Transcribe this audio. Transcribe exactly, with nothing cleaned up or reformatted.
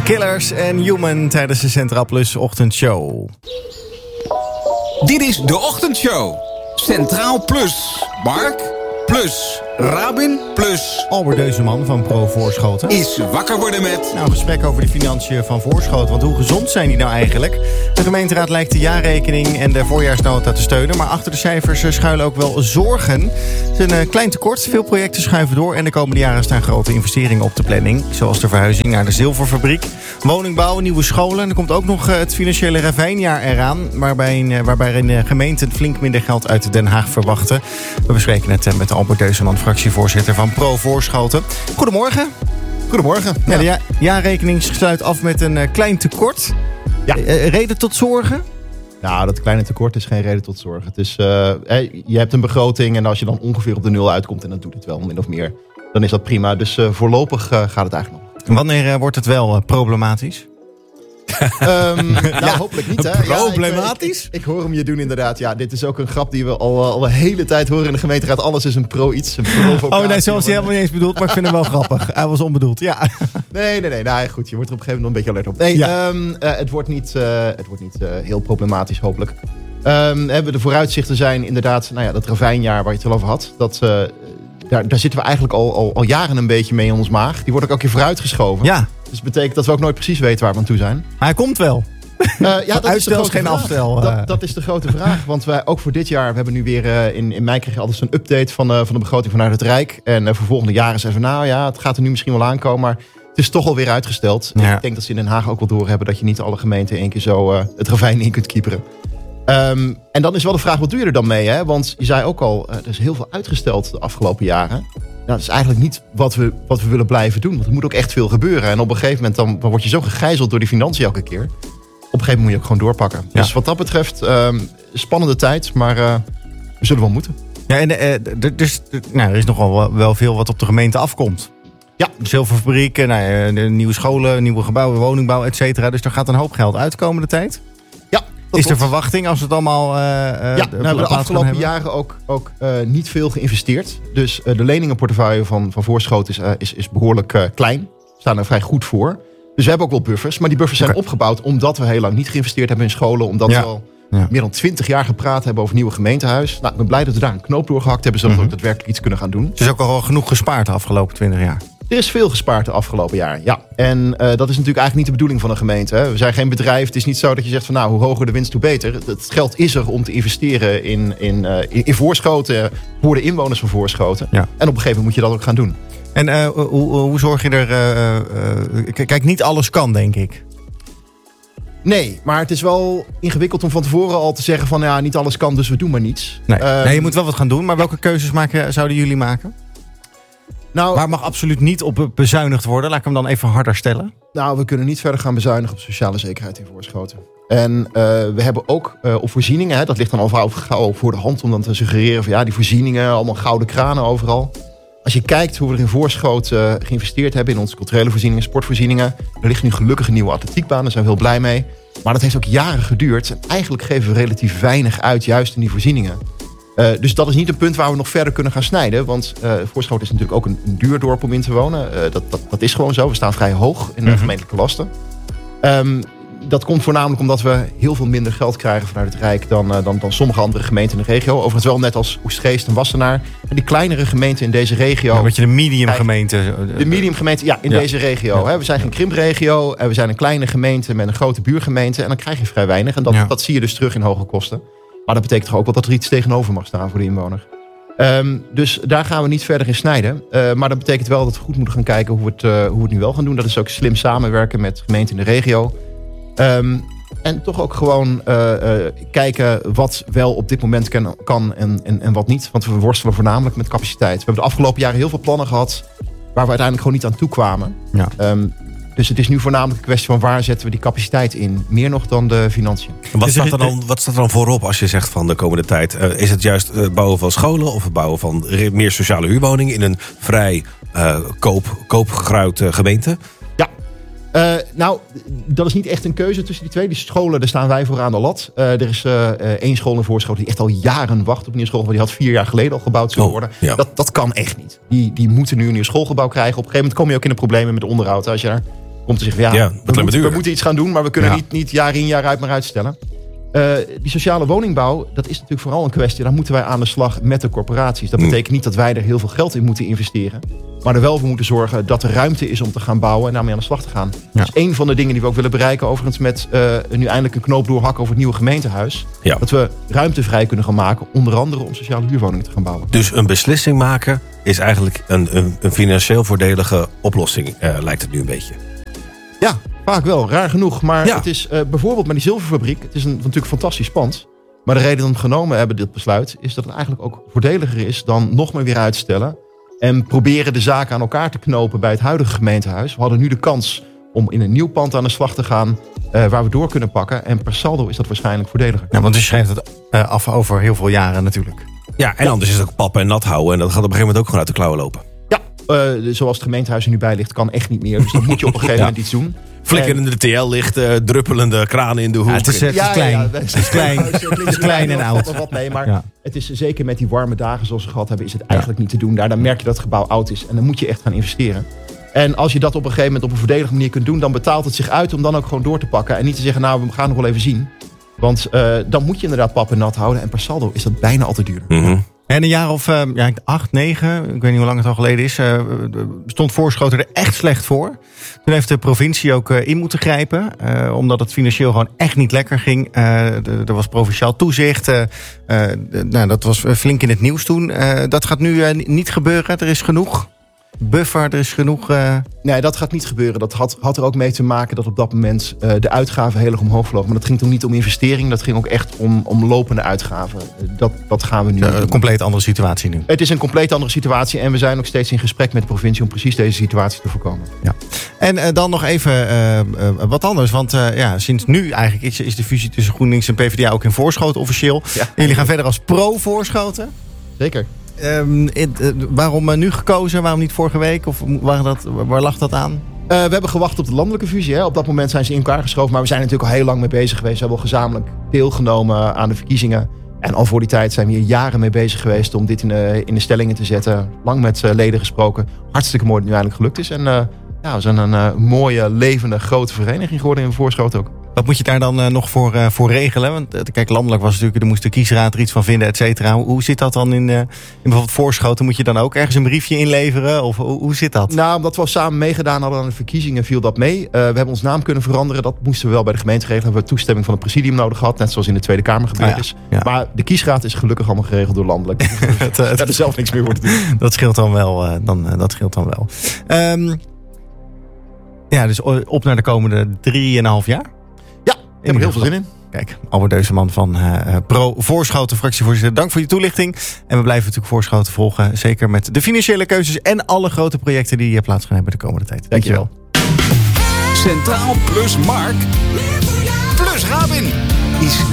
Killers en Human tijdens de Centraal Plus ochtendshow. Dit is de ochtendshow. Centraal Plus. Mark plus Rabin plus Albert Deuzeman van Pro Voorschoten is wakker worden met... Nou, een gesprek over de financiën van Voorschoten. Want hoe gezond zijn die nou eigenlijk? De gemeenteraad lijkt de jaarrekening en de voorjaarsnota te steunen. Maar achter de cijfers schuilen ook wel zorgen. Het is een klein tekort. Veel projecten schuiven door. En de komende jaren staan grote investeringen op de planning. Zoals de verhuizing naar de zilverfabriek. Woningbouw, nieuwe scholen. En er komt ook nog het financiële ravijnjaar eraan. Waarbij, een, waarbij een gemeente flink minder geld uit Den Haag verwachten. We bespreken het met Albert Deuzeman, fractievoorzitter van Pro Voorschoten. Goedemorgen. Goedemorgen. Ja, de ja- jaarrekening sluit af met een uh, klein tekort. Ja. Uh, reden tot zorgen? Nou, dat kleine tekort is geen reden tot zorgen. Het is, uh, je hebt een begroting en als je dan ongeveer op de nul uitkomt, en dat doet het wel min of meer, dan is dat prima. Dus uh, voorlopig uh, gaat het eigenlijk nog. Wanneer uh, wordt het wel uh, problematisch? um, nou, ja, hopelijk niet. Hè? Problematisch? Ja, ik, ik, ik hoor hem je doen inderdaad. Ja, dit is ook een grap die we al, al de hele tijd horen in de gemeenteraad. Alles is een pro-iets. Een pro oh nee, zoals hij helemaal niet eens bedoeld. Maar ik vind hem wel grappig. Hij was onbedoeld, ja. Nee, nee, nee. Nou, goed, je wordt er op een gegeven moment nog een beetje alert op. Nee, ja. um, uh, het wordt niet, uh, het wordt niet uh, heel problematisch, hopelijk. Um, hebben de vooruitzichten zijn inderdaad, nou ja, dat ravijnjaar waar je het al over had. Dat, uh, daar, daar zitten we eigenlijk al, al, al jaren een beetje mee in ons maag. Die wordt ook elke keer vooruitgeschoven. Ja. Dus dat betekent dat we ook nooit precies weten waar we aan toe zijn. Maar hij komt wel. Uh, ja, dat uitstel is, is geen vraag. afstel. Uh. Dat, dat is de grote vraag. Want wij ook voor dit jaar, we hebben nu weer uh, in, in mei krijg je altijd zo'n update van, uh, van de begroting vanuit het Rijk. En uh, voor volgende jaren zeggen we, nou ja, het gaat er nu misschien wel aankomen. Maar het is toch alweer uitgesteld. Ja. Ik denk dat ze in Den Haag ook wel doorhebben dat je niet alle gemeenten in één keer zo uh, het ravijn in kunt kieperen. Um, en dan is wel de vraag, wat doe je er dan mee? Hè? Want je zei ook al, uh, er is heel veel uitgesteld de afgelopen jaren. Nou, dat is eigenlijk niet wat we, wat we willen blijven doen. Want er moet ook echt veel gebeuren. En op een gegeven moment dan, dan word je zo gegijzeld door die financiën elke keer. Op een gegeven moment moet je ook gewoon doorpakken. Ja. Dus wat dat betreft, um, spannende tijd. Maar uh, we zullen wel moeten. Ja, en uh, d- dus, d- nou, er is nogal wel veel wat op de gemeente afkomt. Ja. De zilverfabriek, nou, de nieuwe scholen, nieuwe gebouwen, woningbouw, et cetera. Dus er gaat een hoop geld uit de komende tijd. Ja. Is er verwachting als we het allemaal uh, Ja, nou, we hebben de afgelopen jaren ook, ook uh, niet veel geïnvesteerd. Dus uh, de leningenportefeuille van, van Voorschoten is, uh, is, is behoorlijk uh, klein. We staan er vrij goed voor. Dus we hebben ook wel buffers. Maar die buffers zijn okay. opgebouwd omdat we heel lang niet geïnvesteerd hebben in scholen. Omdat ja. we al ja. meer dan twintig jaar gepraat hebben over nieuwe gemeentehuis. Nou, ik ben blij dat we daar een knoop doorgehakt hebben. Zodat mm-hmm. we ook daadwerkelijk iets kunnen gaan doen. Er is ook al genoeg gespaard de afgelopen twintig jaar. Er is veel gespaard de afgelopen jaar, ja. En uh, dat is natuurlijk eigenlijk niet de bedoeling van een gemeente. Hè. We zijn geen bedrijf. Het is niet zo dat je zegt van nou, hoe hoger de winst, hoe beter. Het geld is er om te investeren in, in, uh, in, in Voorschoten voor de inwoners van Voorschoten. Ja. En op een gegeven moment moet je dat ook gaan doen. En uh, hoe, hoe zorg je er... Uh, uh, kijk, niet alles kan, denk ik. Nee, maar het is wel ingewikkeld om van tevoren al te zeggen van ja, niet alles kan, dus we doen maar niets. Nee, uh, nee je moet wel wat gaan doen. Maar welke keuzes maken, zouden jullie maken? Nou, waar mag absoluut niet op bezuinigd worden? Laat ik hem dan even harder stellen. Nou, we kunnen niet verder gaan bezuinigen op sociale zekerheid in Voorschoten. En uh, we hebben ook uh, op voorzieningen, hè, dat ligt dan al gauw voor de hand om dan te suggereren van ja, die voorzieningen, allemaal gouden kranen overal. Als je kijkt hoe we er in Voorschoten uh, geïnvesteerd hebben in onze culturele voorzieningen, sportvoorzieningen. Er ligt nu gelukkig een nieuwe atletiekbaan, daar zijn we heel blij mee. Maar dat heeft ook jaren geduurd. En eigenlijk geven we relatief weinig uit, juist in die voorzieningen. Uh, dus dat is niet een punt waar we nog verder kunnen gaan snijden. Want uh, Voorschoten is natuurlijk ook een, een duur dorp om in te wonen. Uh, dat, dat, dat is gewoon zo. We staan vrij hoog in de mm-hmm. gemeentelijke lasten. Um, dat komt voornamelijk omdat we heel veel minder geld krijgen vanuit het Rijk dan, uh, dan, dan sommige andere gemeenten in de regio. Overigens wel net als Oegstgeest en Wassenaar. En die kleinere gemeenten in deze regio. Ja, wat je de medium gemeente. De medium gemeente, ja, in ja. deze regio. Ja. Hè. We zijn geen krimpregio. En we zijn een kleine gemeente met een grote buurgemeente. En dan krijg je vrij weinig. En dat, ja. dat zie je dus terug in hoge kosten. Maar dat betekent toch ook wel dat er iets tegenover mag staan voor de inwoner. Um, dus daar gaan we niet verder in snijden. Uh, maar dat betekent wel dat we goed moeten gaan kijken hoe we, het, uh, hoe we het nu wel gaan doen. Dat is ook slim samenwerken met gemeenten in de regio. Um, en toch ook gewoon uh, uh, kijken wat wel op dit moment kan, kan en, en, en wat niet. Want we worstelen voornamelijk met capaciteit. We hebben de afgelopen jaren heel veel plannen gehad waar we uiteindelijk gewoon niet aan toe kwamen. Ja. Um, Dus het is nu voornamelijk een kwestie van waar zetten we die capaciteit in. Meer nog dan de financiën. Wat staat er dan, wat staat er dan voorop als je zegt van de komende tijd? Uh, is het juist het bouwen van scholen of het bouwen van meer sociale huurwoningen in een vrij uh, koop, koopgruide gemeente? Ja, uh, nou, dat is niet echt een keuze tussen die twee. Die scholen, daar staan wij voor aan de lat. Uh, er is uh, één school in Voorschoten die echt al jaren wacht op een nieuw schoolgebouw. Die had vier jaar geleden al gebouwd zullen worden. Oh, ja. dat, dat kan echt niet. Die, die moeten nu een nieuw schoolgebouw krijgen. Op een gegeven moment kom je ook in de problemen met onderhoud. Als je daar Komt te zeggen, ja, Ja, we, moeten, we moeten iets gaan doen, maar we kunnen Ja. niet, niet jaar in jaar uit maar uitstellen. Uh, die sociale woningbouw, dat is natuurlijk vooral een kwestie. Daar moeten wij aan de slag met de corporaties. Dat betekent niet dat wij er heel veel geld in moeten investeren. Maar er wel voor moeten zorgen dat er ruimte is om te gaan bouwen en daarmee aan de slag te gaan. Ja. Dat is één van de dingen die we ook willen bereiken. Overigens met uh, nu eindelijk een knoop doorhakken over het nieuwe gemeentehuis. Ja. Dat we ruimte vrij kunnen gaan maken. Onder andere om sociale huurwoningen te gaan bouwen. Dus een beslissing maken is eigenlijk een, een, een financieel voordelige oplossing, uh, lijkt het nu een beetje. Ja, vaak wel. Raar genoeg. Maar Ja. het is uh, bijvoorbeeld met die zilverfabriek. Het is een natuurlijk fantastisch pand. Maar de reden dat we hem genomen hebben, dit besluit, is dat het eigenlijk ook voordeliger is dan nog maar weer uitstellen. En proberen de zaken aan elkaar te knopen bij het huidige gemeentehuis. We hadden nu de kans om in een nieuw pand aan de slag te gaan, uh, waar we door kunnen pakken. En per saldo is dat waarschijnlijk voordeliger. Ja, want je schrijft het uh, af over heel veel jaren natuurlijk. Ja, en anders is het ook pap en nat houden. En dat gaat op een gegeven moment ook gewoon uit de klauwen lopen. Ja, uh, zoals het gemeentehuis er nu bij ligt, kan echt niet meer. Dus dan moet je op een gegeven Ja. moment iets doen. Flikkerende T L-lichten, druppelende kranen in de hoek. Ja, het is, het is Ja, klein. ja, ja. Het is klein. Het is klein en oud. Wat mee, maar Ja. het is zeker met die warme dagen zoals we gehad hebben, is het eigenlijk niet te doen. Daar dan merk je dat het gebouw oud is en dan moet je echt gaan investeren. En als je dat op een gegeven moment op een voordelige manier kunt doen, dan betaalt het zich uit om dan ook gewoon door te pakken. En niet te zeggen, nou, we gaan nog wel even zien. Want uh, dan moet je inderdaad pap en nat houden. En per saldo is dat bijna altijd duurder. Mm-hmm. En een jaar of uh, ja, acht, negen, ik weet niet hoe lang het al geleden is, uh, stond Voorschoten er echt slecht voor. Toen heeft de provincie ook uh, in moeten grijpen, uh, omdat het financieel gewoon echt niet lekker ging. Uh, er was provinciaal toezicht, uh, uh, nou, dat was flink in het nieuws toen. Uh, dat gaat nu uh, niet gebeuren, er is genoeg buffer, er is genoeg... Uh... Nee, dat gaat niet gebeuren. Dat had, had er ook mee te maken dat op dat moment uh, de uitgaven heel erg omhoog vlogen. Maar dat ging toen niet om investering, dat ging ook echt om, om lopende uitgaven. Uh, dat, dat gaan we nu Ja, doen. een compleet andere situatie nu. Het is een compleet andere situatie en we zijn ook steeds in gesprek met de provincie om precies deze situatie te voorkomen. Ja. En uh, dan nog even uh, uh, wat anders. Want uh, ja, sinds nu eigenlijk is, is de fusie tussen GroenLinks en PvdA ook in Voorschoten officieel. Ja. En jullie gaan verder als pro-Voorschoten. Zeker. Um, it, uh, waarom uh, nu gekozen? Waarom niet vorige week? Of waar, dat, waar lag dat aan? Uh, we hebben gewacht op de landelijke fusie. Hè. Op dat moment zijn ze in elkaar geschoven. Maar we zijn natuurlijk al heel lang mee bezig geweest. We hebben al gezamenlijk deelgenomen aan de verkiezingen. En al voor die tijd zijn we hier jaren mee bezig geweest om dit in de, in de stellingen te zetten. Lang met uh, leden gesproken. Hartstikke mooi dat het nu eindelijk gelukt is. En uh, ja, we zijn een uh, mooie, levende, grote vereniging geworden in Voorschoten ook. Wat moet je daar dan uh, nog voor, uh, voor regelen? Want uh, kijk, landelijk was natuurlijk, er moest de kiesraad er iets van vinden, et cetera. Hoe, hoe zit dat dan in, uh, in bijvoorbeeld Voorschoten? Moet je dan ook ergens een briefje inleveren? Of hoe, hoe zit dat? Nou, omdat we al samen meegedaan hadden aan de verkiezingen, viel dat mee. Uh, we hebben ons naam kunnen veranderen. Dat moesten we wel bij de gemeente regelen. We hebben toestemming van het presidium nodig gehad. Net zoals in de Tweede Kamer gebeurd ah, ja. is. Ja. Maar de kiesraad is gelukkig allemaal geregeld door landelijk. het, uh, We hebben zelf niks meer voor te doen. Dat scheelt dan wel. Uh, dan, uh, dat scheelt dan wel. Um, ja, dus op naar de komende drieënhalf jaar. Ik heb er heel veel zin in. Kijk, Albert Deuseman van uh, Pro Voorschoten, fractievoorzitter. Dank voor je toelichting. En we blijven natuurlijk Voorschoten volgen. Zeker met de financiële keuzes en alle grote projecten die plaats gaan hebben de komende tijd. Dankjewel. Centraal plus Mark plus Rabin is